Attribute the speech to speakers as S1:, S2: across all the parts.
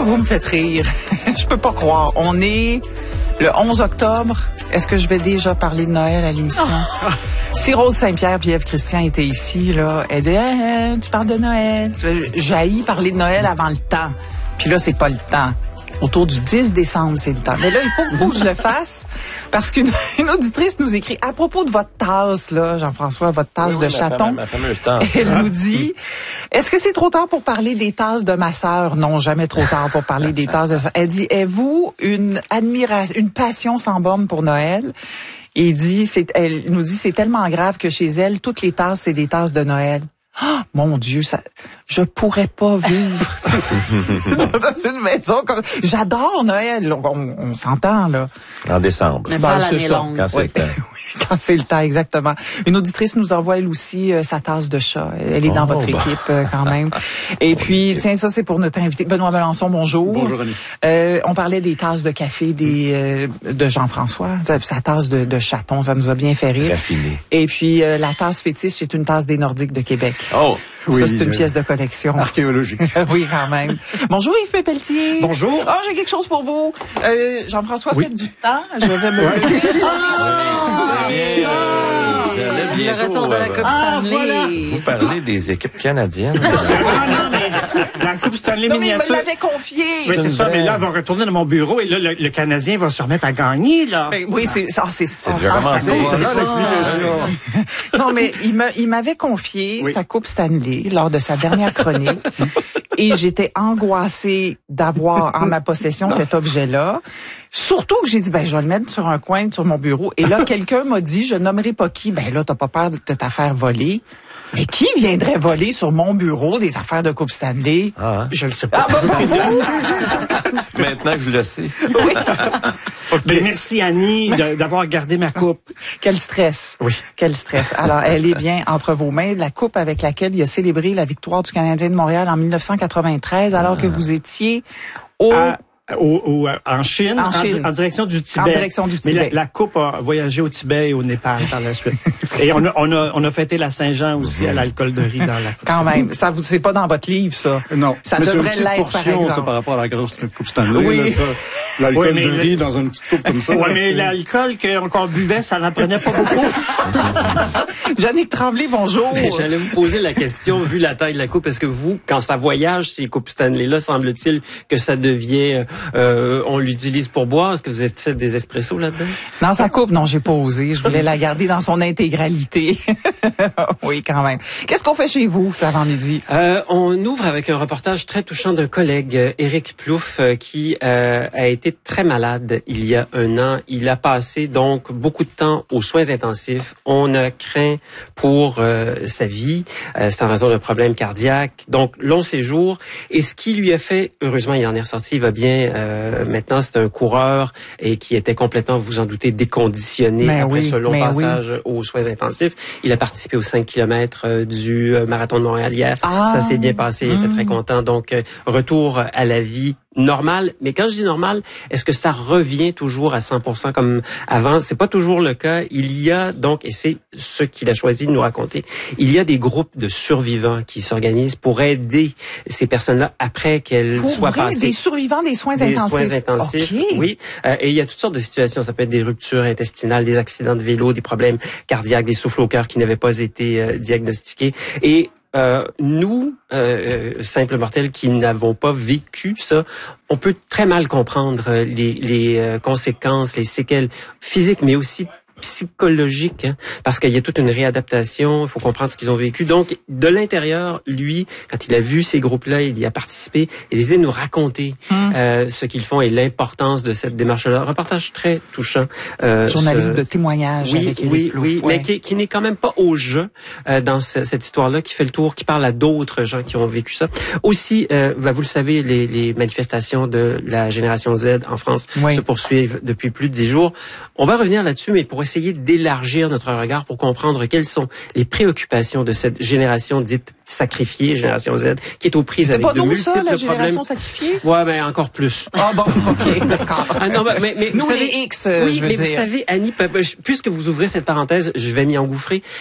S1: vous me faites rire. Je peux pas croire. On est le 11 octobre. Est-ce que je vais déjà parler de Noël à l'émission? Si Rose Saint-Pierre et Ève Christian étaient ici, là, elle dit tu parles de Noël. J'haïs parler de Noël avant le temps. Puis là, c'est pas le temps. Autour du 10 décembre, c'est le temps. Mais là, il faut que je le fasse parce qu'une auditrice nous écrit à propos de votre tasse, là, Jean-François, votre tasse de chaton.
S2: Ma fameuse tasse.
S1: Elle nous dit, est-ce que c'est trop tard pour parler des tasses de ma sœur? Non, jamais trop tard pour parler des tasses de sa. Elle dit, avez-vous une admiration, une passion sans borne pour Noël? Et elle nous dit, c'est tellement grave que chez elle, toutes les tasses, c'est des tasses de Noël. Oh, mon Dieu, je pourrais pas vivre dans une maison comme. J'adore Noël, on s'entend là.
S2: En décembre.
S3: Mais pas l'année longue.
S2: Quand c'est le temps.
S1: Quand c'est le temps, exactement. Une auditrice nous envoie elle aussi sa tasse de chat. Elle est dans votre équipe quand même. Et puis, tiens, ça c'est pour notre invité Benoît Melançon. Bonjour.
S4: Bonjour Annie.
S1: On parlait des tasses de café de Jean-François. Sa tasse de chaton, ça nous a bien fait rire.
S2: Raffiné.
S1: Et puis la tasse fétiche, c'est une tasse des Nordiques de Québec.
S2: Oh.
S1: Ça,
S4: Oui,
S1: c'est une pièce de collection.
S4: Archéologique.
S1: Oui, quand même. Bonjour Yves Pépeltier.
S4: Bonjour.
S1: Oh, j'ai quelque chose pour vous. Jean-François, faites du temps. Je vais
S3: Le retour de la Coupe Stanley.
S5: Voilà.
S2: Vous parlez des équipes canadiennes.
S5: Non, mais la Coupe Stanley
S1: Non, mais il me
S5: miniature.
S1: l'avait confié.
S5: Oui, c'est ça, mais là, elle va retourner dans mon bureau et là, le Canadien va se remettre à gagner, là.
S1: Ben, oui, c'est
S2: déjà commencé.
S1: Non, mais il m'avait confié sa Coupe Stanley lors de sa dernière chronique. Et j'étais angoissée d'avoir en ma possession cet objet-là. Surtout que j'ai dit, je vais le mettre sur un coin sur mon bureau. Et là, quelqu'un m'a dit, je nommerai pas qui, là, t'as pas peur de t'affaire voler. Mais qui viendrait voler sur mon bureau des affaires de Coupe Stanley?
S2: Ah, hein?
S5: Je le sais pas.
S2: Maintenant que je le sais.
S1: Oui.
S5: Ben, merci, Annie, d'avoir gardé ma coupe.
S1: Quel stress.
S5: Oui.
S1: Quel stress. Alors, elle est bien entre vos mains, la coupe avec laquelle il a célébré la victoire du Canadien de Montréal en 1993, alors que vous étiez
S5: En Chine, en direction du Tibet.
S1: En direction du Tibet.
S5: Mais la coupe a voyagé au Tibet et au Népal par la suite. Et on a fêté la Saint-Jean aussi à l'alcool de riz dans la coupe.
S1: Quand même. Ça c'est pas dans votre livre, ça.
S4: Non.
S1: Ça
S4: mais
S1: devrait
S4: c'est une
S1: l'être,
S4: petite
S1: par
S4: portion,
S1: exemple.
S4: ça, par rapport à la grosse Coupe Stanley.
S1: Oui.
S4: Là, ça, l'alcool
S5: Oui, mais
S4: de riz dans une petite coupe comme ça.
S5: Ouais,
S4: là,
S5: mais
S4: c'est-
S5: l'alcool qu'on buvait, ça n'en prenait pas beaucoup.
S1: Jannick Tremblay, bonjour.
S3: Ben, j'allais vous poser la question, vu la taille de la coupe, est-ce que vous, quand ça voyage, ces coupes Stanley-là, semble-t-il que ça devient, on l'utilise pour boire? Est-ce que vous avez fait des espressos là-dedans?
S1: Dans sa coupe, non, j'ai pas osé. Je voulais la garder dans son intégralité. Oui, quand même. Qu'est-ce qu'on fait chez vous, cet avant-midi?
S3: On ouvre avec un reportage très touchant d'un collègue, Éric Plouffe, qui a été très malade il y a un an. Il a passé donc beaucoup de temps aux soins intensifs. On a craint pour sa vie. C'est en raison d'un problème cardiaque. Donc, long séjour. Et ce qui lui a fait, heureusement, il en est ressorti, il va bien. Maintenant, c'est un coureur et qui était complètement, vous en doutez, déconditionné après ce long passage aux soins intensifs. Il a participé aux 5 kilomètres du marathon de Montréal hier. Ça s'est bien passé, il était très content. Donc, retour à la vie normale. Mais quand je dis normal, est-ce que ça revient toujours à 100% comme avant? C'est pas toujours le cas. Il y a donc, et c'est ce qu'il a choisi de nous raconter, il y a des groupes de survivants qui s'organisent pour aider ces personnes-là après qu'elles soient passées.
S1: Des survivants des soins
S3: Des
S1: intensifs.
S3: soins intensifs,
S1: Okay.
S3: oui. Et il y a toutes sortes de situations. Ça peut être des ruptures intestinales, des accidents de vélo, des problèmes cardiaques, des souffles au cœur qui n'avaient pas été diagnostiqués. Et nous, simples mortels qui n'avons pas vécu ça, on peut très mal comprendre les conséquences, les séquelles physiques, mais aussi psychologique, hein, parce qu'il y a toute une réadaptation, il faut comprendre ce qu'ils ont vécu. Donc, de l'intérieur, lui, quand il a vu ces groupes-là, il y a participé, il a décidé de nous raconter ce qu'ils font et l'importance de cette démarche-là. Un reportage très touchant.
S1: Journaliste de témoignage avec Éric Plouffe,
S3: mais qui n'est quand même pas au jeu dans cette histoire-là, qui fait le tour, qui parle à d'autres gens qui ont vécu ça. Aussi, vous le savez, les manifestations de la génération Z en France se poursuivent depuis plus de 10 jours. On va revenir là-dessus, mais pour essayer d'élargir notre regard pour comprendre quelles sont les préoccupations de cette génération dite sacrifiée, génération Z, qui est aux prises avec de multiples problèmes.
S1: C'est pas la génération sacrifiée?
S3: Ouais, ben encore plus.
S1: Ah bon, ok, d'accord.
S3: Ah non, mais
S1: nous
S3: vous savez,
S1: les X,
S3: oui,
S1: je veux
S3: mais
S1: dire.
S3: vous savez, Annie, puisque vous ouvrez cette parenthèse, je vais m'y engouffrer.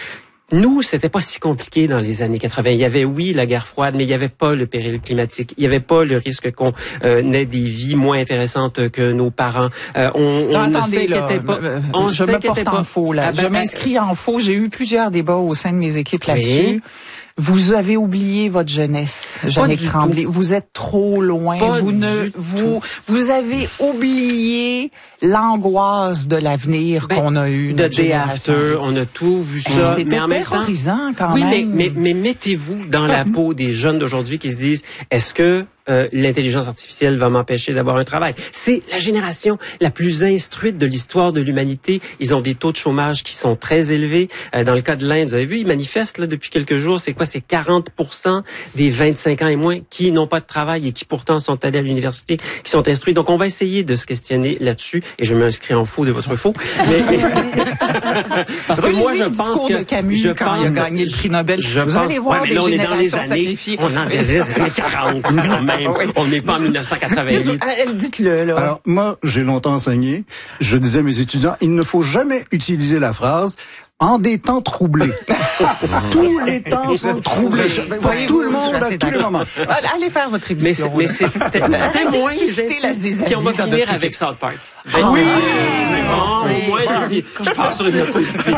S3: Nous, c'était pas si compliqué dans les années 80. Il y avait, oui, la guerre froide, mais il y avait pas le péril climatique. Il y avait pas le risque qu'on ait des vies moins intéressantes que nos parents. On ne s'inquiétait pas.
S1: Je me porte en faux, là. Je m'inscris en faux. J'ai eu plusieurs débats au sein de mes équipes là-dessus.
S3: Oui.
S1: Vous avez oublié votre jeunesse, Jannick Tremblay. Vous êtes trop loin. Vous avez oublié l'angoisse de l'avenir qu'on a eu.
S3: De Day After, on a tout vu ça.
S1: C'était terrorisant quand même.
S3: Oui, mais mettez-vous dans la peau des jeunes d'aujourd'hui qui se disent, est-ce que l'intelligence artificielle va m'empêcher d'avoir un travail? C'est la génération la plus instruite de l'histoire de l'humanité. Ils ont des taux de chômage qui sont très élevés. Dans le cas de l'Inde, vous avez vu, ils manifestent là depuis quelques jours. C'est quoi? C'est 40% des 25 ans et moins qui n'ont pas de travail et qui pourtant sont allés à l'université, qui sont instruits. Donc, on va essayer de se questionner là-dessus. Et je m'inscris en faux de votre faux. Parce que moi, je pense que...
S1: de Camus, quand il a gagné le prix Nobel. Vous allez voir des générations sacrifiées.
S3: On en est dans les années 40 quand même. On n'est pas en 1988.
S1: Dites-le, là.
S4: Alors, moi, j'ai longtemps enseigné. Je disais à mes étudiants, il ne faut jamais utiliser la phrase en des temps troublés. Tous les temps sont troublés. Pour tout le monde, à tous les moments.
S1: Allez faire votre émission.
S3: Mais c'était moins qui on va finir avec South Park.
S1: Oui!
S3: Au moins, je pense sur une positive.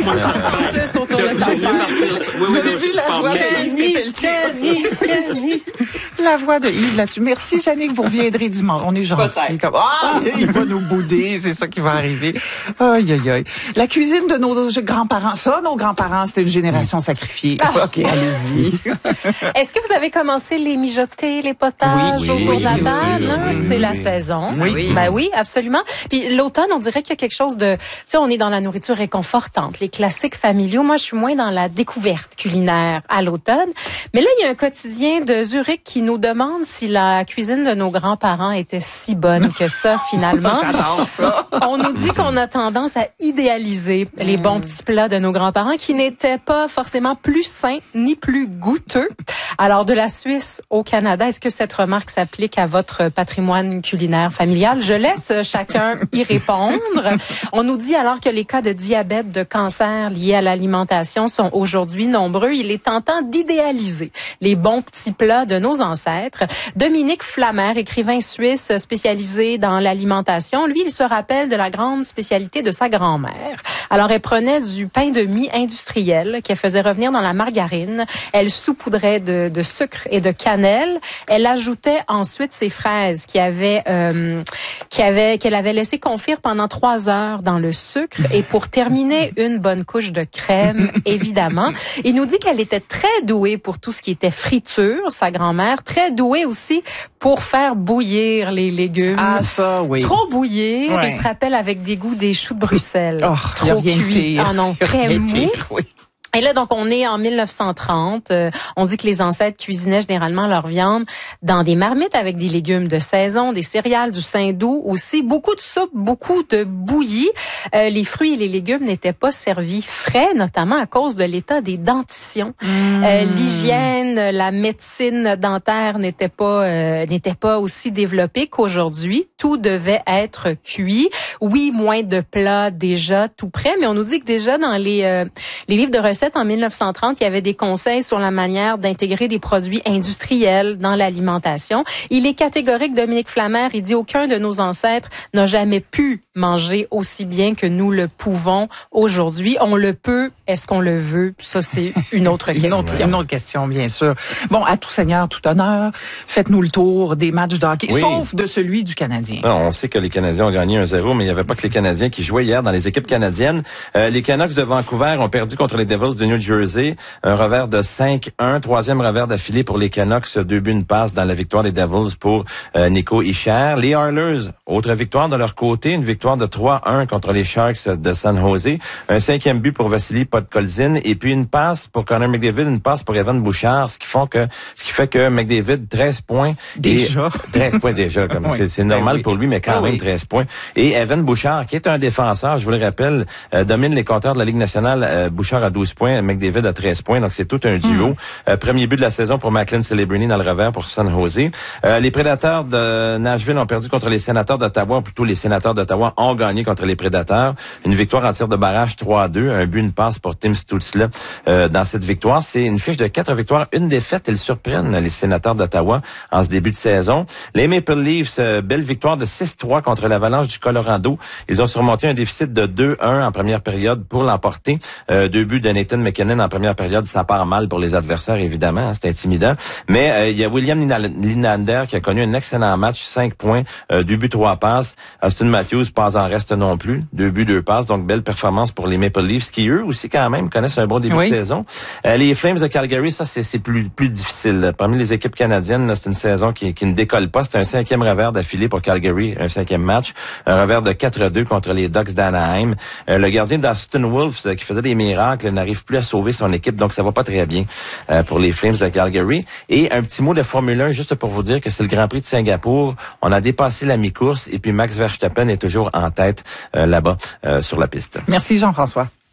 S1: Vous avez vu la joie de Yves Pelletier? La voix de Yves là-dessus. Merci, Jannick, vous reviendrez dimanche. On est gentils. Comme, il va nous bouder, c'est ça qui va arriver. Aïe, aïe, aïe. La cuisine de nos grands-parents. Ça, nos grands-parents, c'était une génération sacrifiée. OK, allez-y.
S6: Est-ce que vous avez commencé les mijotés, les potages autour de la table? C'est la saison.
S1: Oui.
S6: Ben oui, absolument. Puis l'automne, on dirait qu'il y a quelque chose de... Tu sais, on est dans la nourriture réconfortante, les classiques familiaux. Moi, je suis moins dans la découverte culinaire à l'automne. Mais là, il y a un quotidien de Zurich qui nous demande si la cuisine de nos grands-parents était si bonne que ça, finalement.
S1: J'adore ça.
S6: On nous dit qu'on a tendance à idéaliser les bons petits plats de nos grands-parents qui n'étaient pas forcément plus sains ni plus goûteux. Alors, de la Suisse au Canada, est-ce que cette remarque s'applique à votre patrimoine culinaire familial? Je laisse chacun y répondre. On nous dit alors que les cas de diabète, de cancer liés à l'alimentation sont aujourd'hui nombreux. Il est tentant d'idéaliser les bons petits plats de nos ancêtres. Dominique Flammer, écrivain suisse spécialisé dans l'alimentation, lui, il se rappelle de la grande spécialité de sa grand-mère. Alors, elle prenait du pain de mie industriel qu'elle faisait revenir dans la margarine. Elle saupoudrait de sucre et de cannelle. Elle ajoutait ensuite ses fraises qu'elle avait laissé confire pendant 3 heures dans le sucre. Et pour terminer, une bonne couche de crème, évidemment. Il nous dit qu'elle était très douée pour tout ce qui était friture, sa grand-mère. Très douée aussi pour faire bouillir les légumes.
S1: Ah, ça, oui.
S6: Trop bouillir.
S1: Ouais.
S6: Il se rappelle avec dégoût des choux de Bruxelles.
S1: Oh,
S6: trop cuit. Ah non, très mou.
S1: Oui.
S6: Et là, donc, on est en 1930. On dit que les ancêtres cuisinaient généralement leur viande dans des marmites avec des légumes de saison, des céréales, du saindoux aussi, beaucoup de soupe, beaucoup de bouillie. Les fruits et les légumes n'étaient pas servis frais, notamment à cause de l'état des dentitions. L'hygiène, la médecine dentaire n'était pas aussi développée qu'aujourd'hui. Tout devait être cuit. Oui, moins de plats déjà tout prêt, mais on nous dit que déjà dans les livres de recettes en 1930, il y avait des conseils sur la manière d'intégrer des produits industriels dans l'alimentation. Il est catégorique, Dominique Flammer, il dit aucun de nos ancêtres n'a jamais pu manger aussi bien que nous le pouvons aujourd'hui. On le peut, est-ce qu'on le veut? Ça, c'est une autre question.
S1: Une autre question, bien sûr. Bon, à tout seigneur, tout honneur, faites-nous le tour des matchs de hockey, sauf de celui du Canadien.
S2: Non, on sait que les Canadiens ont gagné 1-0, mais il n'y avait pas que les Canadiens qui jouaient hier dans les équipes canadiennes. Les Canucks de Vancouver ont perdu contre les Devils de New Jersey. Un revers de 5-1, troisième revers d'affilée pour les Canucks, 2 buts, une passe dans la victoire des Devils pour Nico Hischier. Les Oilers, autre victoire de leur côté, une victoire de 3-1 contre les Sharks de San Jose. Un 5e but pour Vassili Podkolzin et puis une passe pour Connor McDavid, une passe pour Evan Bouchard, ce qui fait que McDavid 13 points.
S1: Déjà.
S2: 13 points déjà, comme oui. C'est normal pour lui, mais quand même 13 points. Et Evan Bouchard, qui est un défenseur, je vous le rappelle, domine les compteurs de la Ligue nationale. Bouchard a 12 points, McDavid a 13 points, donc c'est tout un duo. Premier but de la saison pour Macklin Celebrini dans le revers pour San Jose. Les Prédateurs de Nashville ont perdu contre les Sénateurs conservateurs d'Ottawa, ou plutôt les sénateurs d'Ottawa, ont gagné contre les Prédateurs. Une victoire en tir de barrage 3-2, un but, une passe pour Tim Stützle. Dans cette victoire, c'est une fiche de 4 victoires, une défaite. Ils surprennent les sénateurs d'Ottawa en ce début de saison. Les Maple Leafs, belle victoire de 6-3 contre l'Avalanche du Colorado. Ils ont surmonté un déficit de 2-1 en première période pour l'emporter. 2 buts de Nathan McKinnon en première période, ça part mal pour les adversaires, évidemment, c'est intimidant. Mais il y a William Nylander qui a connu un excellent match, 5 points, 2 buts, 3 passes. Austin Matthews pas en reste non plus, 2 buts, 2 passes, donc belle performance pour les Maple Leafs qui, eux aussi, quand même, connaissent un bon début de saison. Les Flames de Calgary, ça, c'est plus difficile. Parmi les équipes canadiennes, là, c'est une saison qui ne décolle pas. C'est un 5e revers d'affilée pour Calgary, un 5e match. Un revers de 4-2 contre les Ducks d'Anaheim. Le gardien d'Austin Wolves, qui faisait des miracles, n'arrive plus à sauver son équipe, donc ça va pas très bien pour les Flames de Calgary. Et un petit mot de Formule 1, juste pour vous dire que c'est le Grand Prix de Singapour. On a dépassé la mi-course et puis Max Verstappen est toujours en tête là-bas sur la piste.
S1: Merci Jean-François.